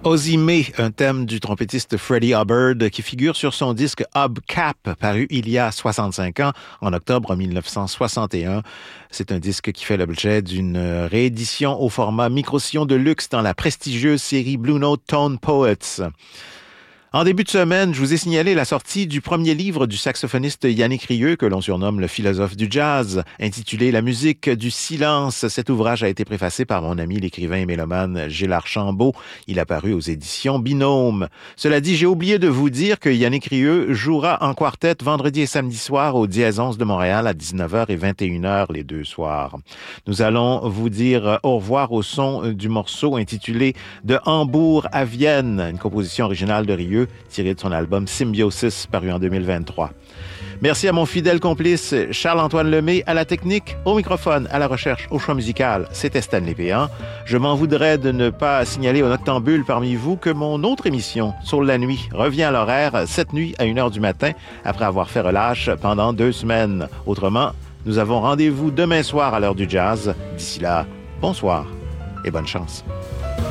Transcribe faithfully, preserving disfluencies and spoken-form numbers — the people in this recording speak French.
Ozzie May, un thème du trompettiste Freddie Hubbard qui figure sur son disque Hubcap, paru il y a soixante-cinq ans, en octobre mille neuf cent soixante et un. C'est un disque qui fait l'objet d'une réédition au format micro-sillon de luxe dans la prestigieuse série Blue Note Tone Poets. En début de semaine, je vous ai signalé la sortie du premier livre du saxophoniste Yannick Rieu, que l'on surnomme le philosophe du jazz, intitulé La musique du silence. Cet ouvrage a été préfacé par mon ami l'écrivain et mélomane Gilles Archambault. Il a paru aux éditions Binôme. Cela dit, j'ai oublié de vous dire que Yannick Rieu jouera en quartet vendredi et samedi soir au Dièse onze de Montréal à dix-neuf heures et vingt et une heures les deux soirs. Nous allons vous dire au revoir au son du morceau intitulé De Hambourg à Vienne, une composition originale de Rieu, tiré de son album Symbiosis, paru en deux mille vingt-trois. Merci à mon fidèle complice Charles-Antoine Lemay, à la technique, au microphone, à la recherche, au choix musical. C'était Stanley Péan. Je m'en voudrais de ne pas signaler aux noctambules parmi vous que mon autre émission, Sur la nuit, revient à l'horaire cette nuit à une heure du matin, après avoir fait relâche pendant deux semaines. Autrement, nous avons rendez-vous demain soir à l'heure du jazz. D'ici là, bonsoir et bonne chance.